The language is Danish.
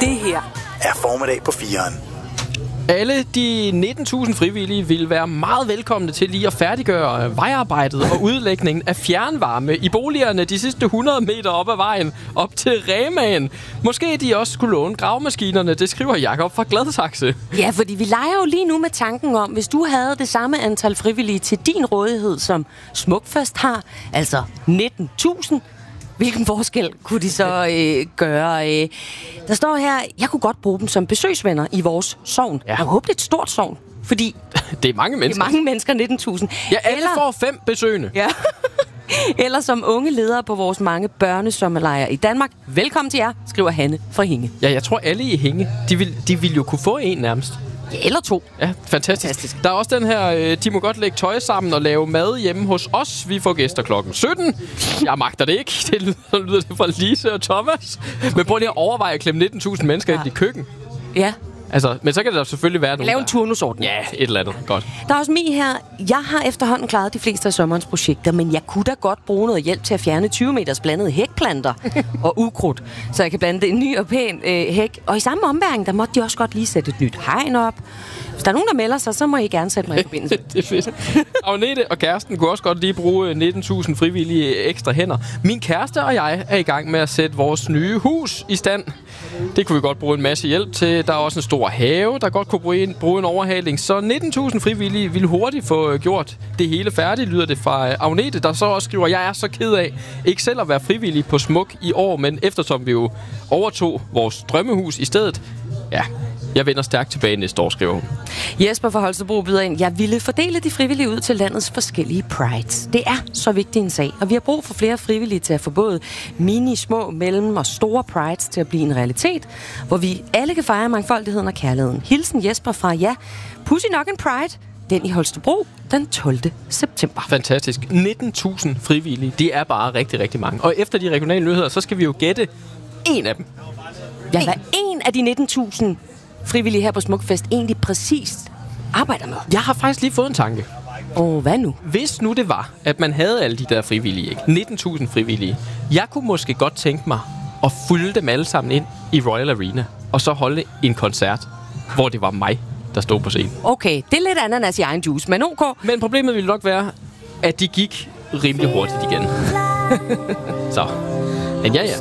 Det her er formiddag på 4'eren. Alle de 19.000 frivillige vil være meget velkomne til lige at færdiggøre vejarbejdet og udlægningen af fjernvarme i boligerne de sidste 100 meter op ad vejen, op til Remaen. Måske de også skulle låne gravemaskinerne, det skriver Jakob fra Gladsaxe. Ja, fordi vi leger jo lige nu med tanken om, hvis du havde det samme antal frivillige til din rådighed, som Smukfest har, altså 19.000, hvilken forskel kunne de så gøre? Der står her, jeg kunne godt bruge dem som besøgsvenner i vores sogn. Ja. Jeg håber, det er et stort sogn, fordi det er mange mennesker. Det er mange mennesker, 19.000. Ja, alle får 5 besøgende. Ja. Eller som unge ledere på vores mange børnesommerlejre i Danmark. Velkommen til jer, skriver Hanne fra Hinge. Ja, jeg tror alle i Hinge, de vil jo kunne få en nærmest. Ja, eller 2. Ja, fantastisk. Der er også den her, de må godt lægge tøj sammen og lave mad hjemme hos os. Vi får gæster klokken 17. Jeg magter det ikke. Det lyder det fra Lise og Thomas. Men prøv lige at overveje at klemme 19.000 mennesker ind i køkken. Ja. Altså, men så kan der selvfølgelig være nogen. Lave en turnusordning. Ja, et eller andet. Godt. Der er også Mie her. Jeg har efterhånden klaret de fleste af sommerens projekter, men jeg kunne da godt bruge noget hjælp til at fjerne 20 meters blandede hækplanter og ukrudt, så jeg kan blande en ny og pæn hæk. Og i samme ombæring, der måtte de også godt lige sætte et nyt hegn op. Hvis der er nogen, der melder sig, så må I gerne sætte mig i forbindelse. Det er fedt. Agnete og kæresten kunne også godt lige bruge 19.000 frivillige ekstra hænder. Min kæreste og jeg er i gang med at sætte vores nye hus i stand. Det kunne vi godt bruge en masse hjælp til. Der er også en stor have, der godt kunne bruge en overhaling. Så 19.000 frivillige ville hurtigt få gjort det hele færdigt, lyder det fra Agnete, der så også skriver, jeg er så ked af ikke selv at være frivillig på Smuk i år, men eftersom vi jo overtog vores drømmehus i stedet, ja, jeg vender stærkt tilbage næste år, skriver hun. Jesper fra Holstebro byder ind. Jeg ville fordele de frivillige ud til landets forskellige prides. Det er så vigtig en sag, og vi har brug for flere frivillige til at få både mini, små, mellem og store prides til at blive en realitet, hvor vi alle kan fejre mangfoldigheden og kærligheden. Hilsen Jesper fra, ja, pudsig nok en pride, den i Holstebro den 12. september. Fantastisk. 19.000 frivillige, det er bare rigtig, rigtig mange. Og efter de regionale nyheder, så skal vi jo gætte en af dem. Ja, hvad en af de 19.000 frivillige her på Smukfest egentlig præcist arbejder med? Jeg har faktisk lige fået en tanke. Hvad nu? Hvis nu det var, at man havde alle de der frivillige, ikke? 19.000 frivillige. Jeg kunne måske godt tænke mig at fylde dem alle sammen ind i Royal Arena, og så holde en koncert, hvor det var mig, der stod på scenen. Okay, det er lidt ananas i egen juice, men ok. Men problemet ville nok være, at de gik rimelig hurtigt igen. Så, men ja.